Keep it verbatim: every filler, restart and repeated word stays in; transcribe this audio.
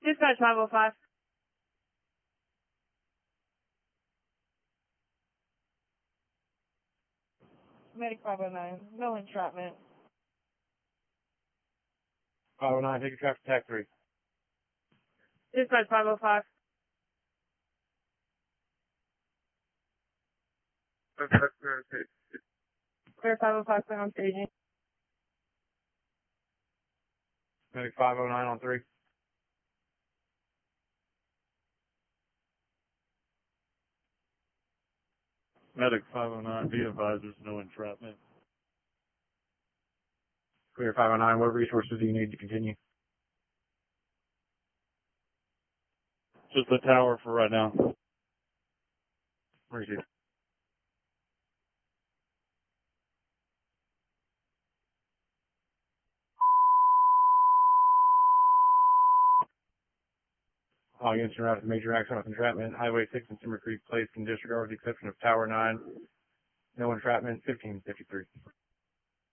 Dispatch five oh five. Medic five oh nine. No entrapment. five oh nine, take a traffic attack three. Dispatch five oh five. Clear five oh five, clear on staging. Medic five oh nine on three. Medic five oh nine, be advised there's no entrapment. Clear five oh nine, what resources do you need to continue? Just the tower for right now. Receive. All units in route to major accident with entrapment. Highway six and Timber Creek placed in disregard with the exception of Tower nine. No entrapment, fifteen fifty-three.